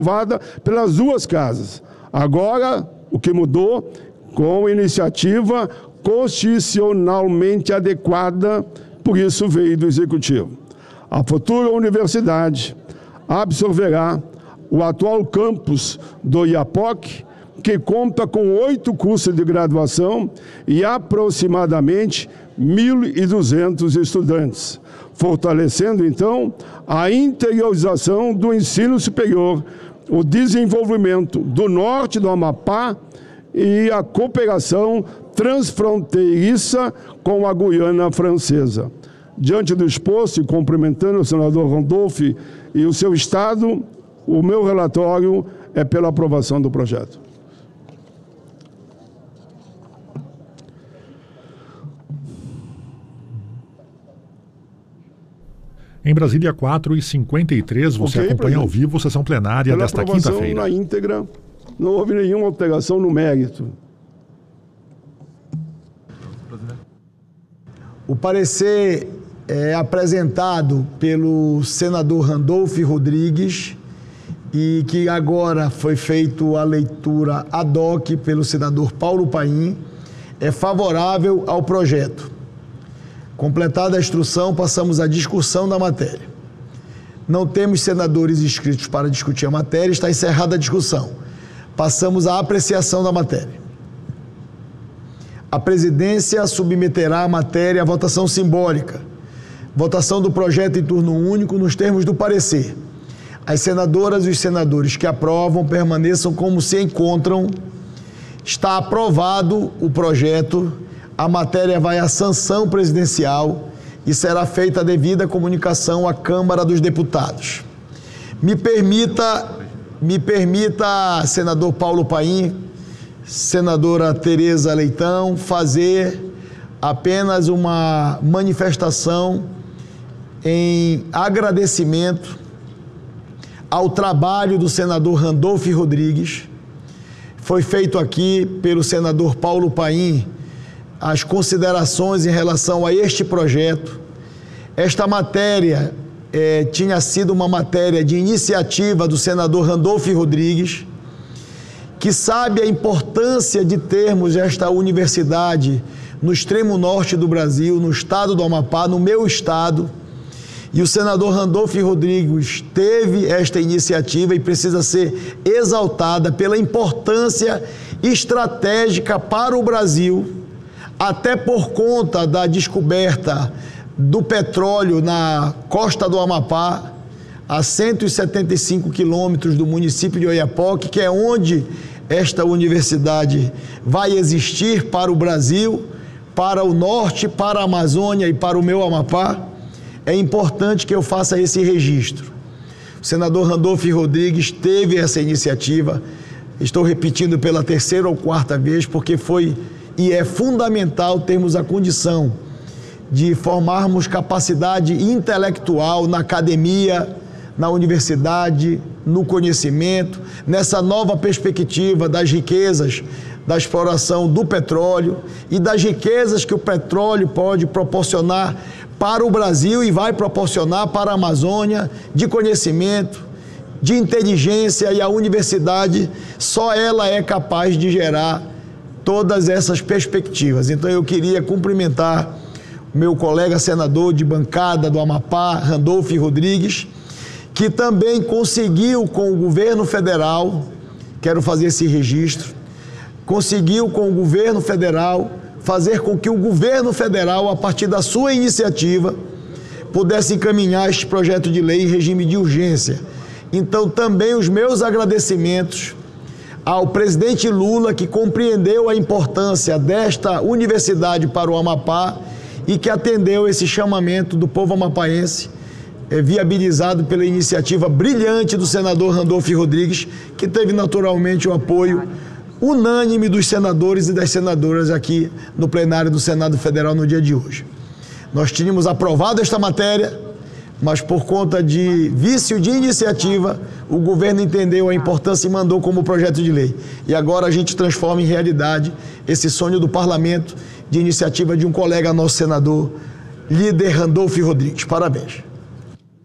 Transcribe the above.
aprovada pelas duas casas. Agora, o que mudou, com iniciativa constitucionalmente adequada, por isso veio do Executivo. A futura universidade absorverá o atual campus do IAPOC, que conta com 8 cursos de graduação e aproximadamente 1.200 estudantes, fortalecendo, então, a interiorização do ensino superior, o desenvolvimento do norte do Amapá e a cooperação transfronteiriça com a Guiana Francesa. Diante do exposto e cumprimentando o senador Randolph e o seu Estado, o meu relatório é pela aprovação do projeto. Em Brasília, 4h53, você acompanha ao vivo a sessão plenária desta quinta-feira. Na íntegra, não houve nenhuma alteração no mérito. O parecer é apresentado pelo senador Randolph Rodrigues e que agora foi feita a leitura ad hoc pelo senador Paulo Paim, é favorável ao projeto. Completada a instrução, passamos à discussão da matéria. Não temos senadores inscritos para discutir a matéria, está encerrada a discussão. Passamos à apreciação da matéria. A presidência submeterá a matéria à votação simbólica. Votação do projeto em turno único nos termos do parecer. As senadoras e os senadores que aprovam permaneçam como se encontram. Está aprovado o projeto. A matéria vai à sanção presidencial e será feita a devida comunicação à Câmara dos Deputados. Me permita, senador Paulo Paim, senadora Tereza Leitão, fazer apenas uma manifestação em agradecimento ao trabalho do senador Randolph Rodrigues. Foi feito aqui pelo senador Paulo Paim as considerações em relação a este projeto. Esta matéria tinha sido uma matéria de iniciativa do senador Randolph Rodrigues, que sabe a importância de termos esta universidade no extremo norte do Brasil, no estado do Amapá, no meu estado. E o senador Randolph Rodrigues teve esta iniciativa e precisa ser exaltada pela importância estratégica para o Brasil, até por conta da descoberta do petróleo na costa do Amapá, a 175 quilômetros do município de Oiapoque, que é onde esta universidade vai existir para o Brasil, para o norte, para a Amazônia e para o meu Amapá. É importante que eu faça esse registro. O senador Randolph Rodrigues teve essa iniciativa, estou repetindo pela terceira ou quarta vez, porque foi e é fundamental termos a condição de formarmos capacidade intelectual na academia, na universidade, no conhecimento, nessa nova perspectiva das riquezas da exploração do petróleo e das riquezas que o petróleo pode proporcionar para o Brasil e vai proporcionar para a Amazônia, de conhecimento, de inteligência, e a universidade, só ela é capaz de gerar todas essas perspectivas. Então eu queria cumprimentar o meu colega senador de bancada do Amapá, Randolph Rodrigues, que também conseguiu com o governo federal, quero fazer esse registro, conseguiu com o governo federal fazer com que o governo federal, a partir da sua iniciativa, pudesse encaminhar este projeto de lei em regime de urgência. Então também os meus agradecimentos ao presidente Lula, que compreendeu a importância desta universidade para o Amapá e que atendeu esse chamamento do povo amapaense, viabilizado pela iniciativa brilhante do senador Randolph Rodrigues, que teve naturalmente o apoio unânime dos senadores e das senadoras aqui no plenário do Senado Federal no dia de hoje. Nós tínhamos aprovado esta matéria, mas por conta de vício de iniciativa, o governo entendeu a importância e mandou como projeto de lei. E agora a gente transforma em realidade esse sonho do parlamento de iniciativa de um colega nosso senador, líder Randolph Rodrigues. Parabéns.